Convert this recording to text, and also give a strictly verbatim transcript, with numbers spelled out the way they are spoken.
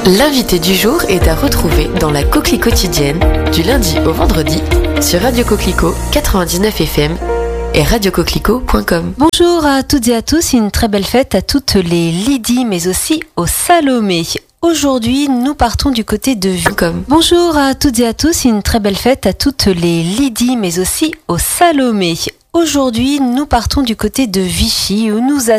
L'invité du jour est à retrouver dans la Coquelie quotidienne du lundi au vendredi sur Radio Coquelicot quatre-vingt-dix-neuf F M et radio coquelicot point com. Bonjour à toutes et à tous, une très belle fête à toutes les Lydie mais aussi aux Salomé. Aujourd'hui, nous partons du côté de Vichy. Bonjour à toutes et à tous, une très belle fête à toutes les Lydie mais aussi aux Salomé. Aujourd'hui, nous partons du côté de Vichy où nous